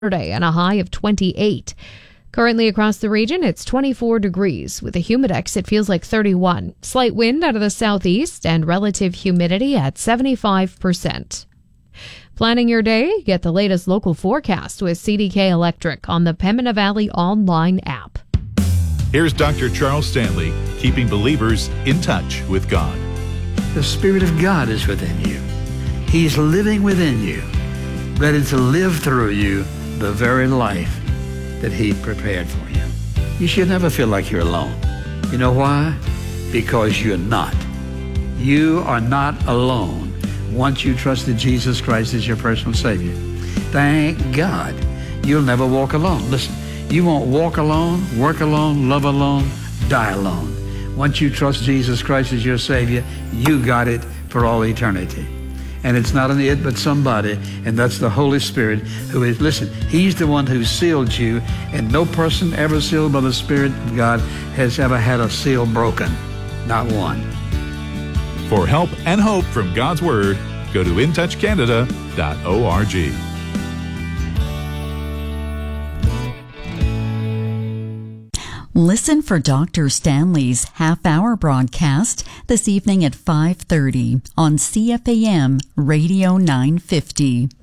Saturday and a high of 28. Currently across the region, it's 24 degrees. With a humidex, it feels like 31. Slight wind out of the southeast and relative humidity at 75%. Planning your day? Get the latest local forecast with CDK Electric on the Pembina Valley online app. Here's Dr. Charles Stanley, keeping believers in touch with God. The Spirit of God is within you. He's living within you, ready to live through you the very life that He prepared for you. You should never feel like you're alone. You know why? Because you're not. You are not alone once you trusted Jesus Christ as your personal Savior. Thank God. You'll never walk alone. Listen, you won't walk alone, work alone, love alone, die alone. Once you trust Jesus Christ as your Savior, you got it for all eternity. And it's not an it, but somebody, and that's the Holy Spirit who is, listen, He's the one who sealed you, and no person ever sealed by the Spirit of God has ever had a seal broken. Not one. For help and hope from God's Word, go to intouchcanada.org. Listen for Dr. Stanley's half-hour broadcast this evening at 5:30 on CFAM Radio 950.